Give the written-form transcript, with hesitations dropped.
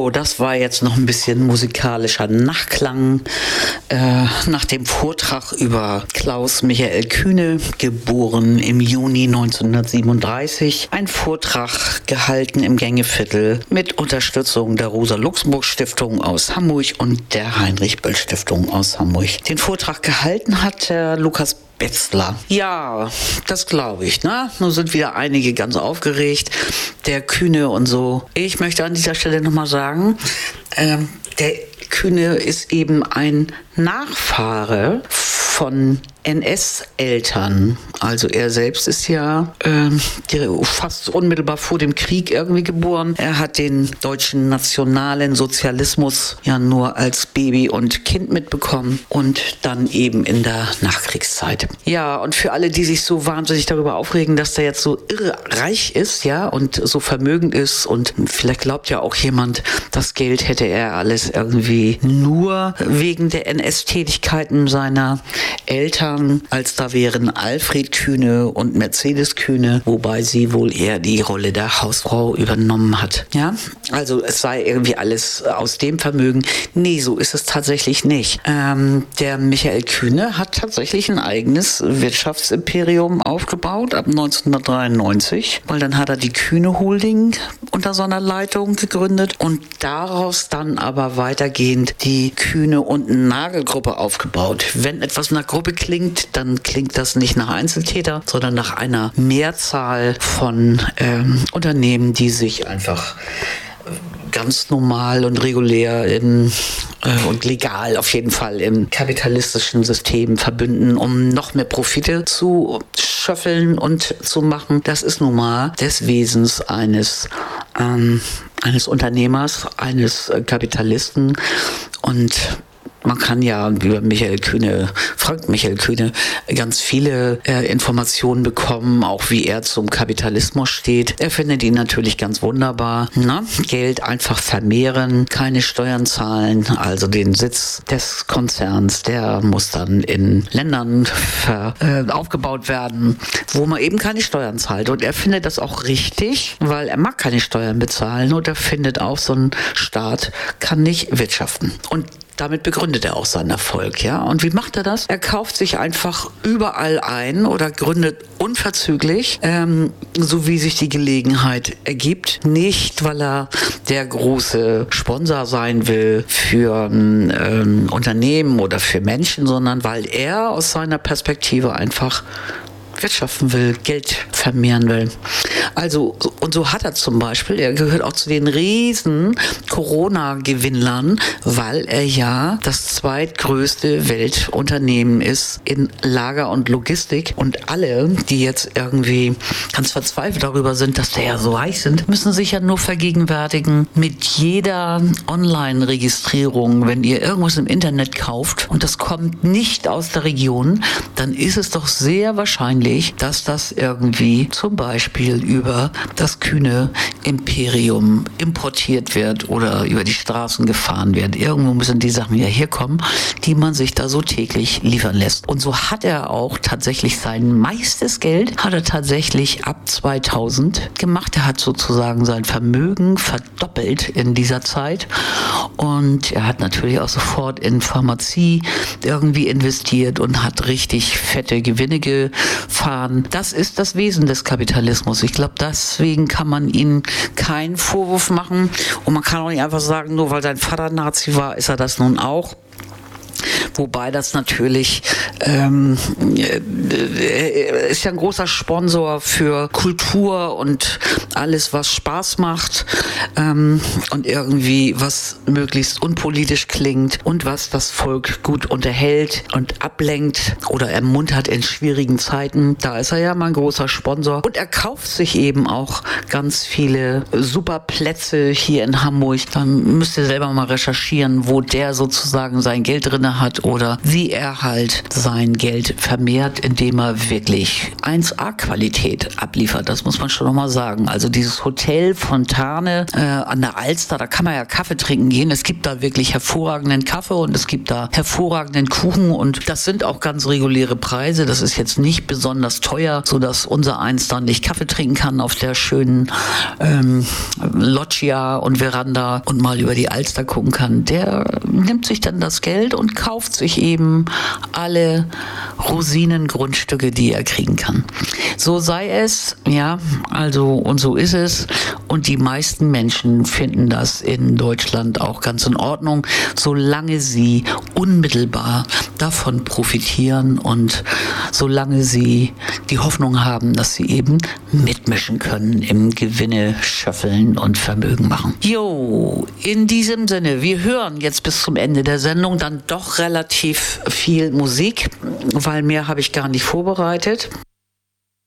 So, das war jetzt noch ein bisschen musikalischer Nachklang nach dem Vortrag über Klaus Michael Kühne, geboren im Juni 1937. Ein Vortrag gehalten im Gängeviertel mit Unterstützung der Rosa-Luxemburg-Stiftung aus Hamburg und der Heinrich-Böll-Stiftung aus Hamburg. Den Vortrag gehalten hat Lukas Betzler. Ja, das glaube ich, ne? Nun sind wieder einige ganz aufgeregt. Der Kühne und so. Ich möchte an dieser Stelle nochmal sagen, der Kühne ist eben ein Nachfahre von NS-Eltern. Also er selbst ist ja fast unmittelbar vor dem Krieg irgendwie geboren. Er hat den deutschen nationalen Sozialismus ja nur als Baby und Kind mitbekommen und dann eben in der Nachkriegszeit. Ja, und für alle, die sich so wahnsinnig darüber aufregen, dass der jetzt so irre reich ist, ja, und so vermögend ist und vielleicht glaubt ja auch jemand, das Geld hätte er alles irgendwie nur wegen der NS-Tätigkeiten seiner Eltern, als da wären Alfred Kühne und Mercedes Kühne, wobei sie wohl eher die Rolle der Hausfrau übernommen hat. Ja, also es sei irgendwie alles aus dem Vermögen. Nee, so ist es tatsächlich nicht. Der Michael Kühne hat tatsächlich ein eigenes Wirtschaftsimperium aufgebaut ab 1993, weil dann hat er die Kühne Holding unter seiner Leitung gegründet und daraus dann aber weitergehend die Kühne und Nagel Gruppe aufgebaut. Wenn etwas nach Gruppe klingt, dann klingt das nicht nach Einzeltäter, sondern nach einer Mehrzahl von Unternehmen, die sich einfach ganz normal und regulär und legal auf jeden Fall im kapitalistischen System verbünden, um noch mehr Profite zu schöffeln und zu machen. Das ist nun mal des Wesens eines Unternehmers, eines Kapitalisten. Und man kann ja über Frank Michael Kühne, ganz viele Informationen bekommen, auch wie er zum Kapitalismus steht. Er findet ihn natürlich ganz wunderbar. Geld einfach vermehren, keine Steuern zahlen, also den Sitz des Konzerns, der muss dann in Ländern aufgebaut werden, wo man eben keine Steuern zahlt. Und er findet das auch richtig, weil er mag keine Steuern bezahlen und er findet auch, so ein Staat kann nicht wirtschaften. Und damit begründet er auch seinen Erfolg, ja. Und wie macht er das? Er kauft sich einfach überall ein oder gründet unverzüglich, so wie sich die Gelegenheit ergibt. Nicht, weil er der große Sponsor sein will für ein Unternehmen oder für Menschen, sondern weil er aus seiner Perspektive einfach wirtschaften will, Geld vermehren will. Also, und so hat er zum Beispiel, er gehört auch zu den riesen Corona-Gewinnern, weil er ja das zweitgrößte Weltunternehmen ist in Lager und Logistik. Und alle, die jetzt irgendwie ganz verzweifelt darüber sind, dass der ja so reich sind, müssen sich ja nur vergegenwärtigen, mit jeder Online-Registrierung, wenn ihr irgendwas im Internet kauft und das kommt nicht aus der Region, dann ist es doch sehr wahrscheinlich, dass das irgendwie zum Beispiel über das Kühne-Imperium importiert wird oder über die Straßen gefahren wird. Irgendwo müssen die Sachen ja herkommen, die man sich da so täglich liefern lässt. Und so hat er auch tatsächlich sein meistes Geld, hat er tatsächlich ab 2000 gemacht. Er hat sozusagen sein Vermögen verdoppelt in dieser Zeit. Und er hat natürlich auch sofort in Pharmazie investiert und hat richtig fette Gewinne gefahren. Das ist das Wesen des Kapitalismus. Ich glaube, deswegen kann man ihnen keinen Vorwurf machen. Und man kann auch nicht einfach sagen, nur weil sein Vater Nazi war, ist er das nun auch. Wobei das natürlich ist ja ein großer Sponsor für Kultur und alles, was Spaß macht und irgendwie was möglichst unpolitisch klingt und was das Volk gut unterhält und ablenkt oder ermuntert in schwierigen Zeiten. Da ist er ja mal ein großer Sponsor. Und er kauft sich eben auch ganz viele super Plätze hier in Hamburg. Dann müsst ihr selber mal recherchieren, wo der sozusagen sein Geld drin Gewinne hat oder wie er halt sein Geld vermehrt, indem er wirklich 1A-Qualität abliefert. Das muss man schon nochmal sagen. Also dieses Hotel Fontane an der Alster, da kann man ja Kaffee trinken gehen. Es gibt da wirklich hervorragenden Kaffee und es gibt da hervorragenden Kuchen und das sind auch ganz reguläre Preise. Das ist jetzt nicht besonders teuer, sodass unser Eins dann nicht Kaffee trinken kann auf der schönen Loggia und Veranda und mal über die Alster gucken kann. Der nimmt sich dann das Geld und kauft sich eben alle Rosinengrundstücke, die er kriegen kann. So sei es, ja, also und so ist es. Und die meisten Menschen finden das in Deutschland auch ganz in Ordnung, solange sie unmittelbar davon profitieren und solange sie die Hoffnung haben, dass sie eben mitmischen können im Gewinne schöffeln und Vermögen machen. Jo, in diesem Sinne, wir hören jetzt bis zum Ende der Sendung dann doch relativ viel Musik, weil mehr habe ich gar nicht vorbereitet.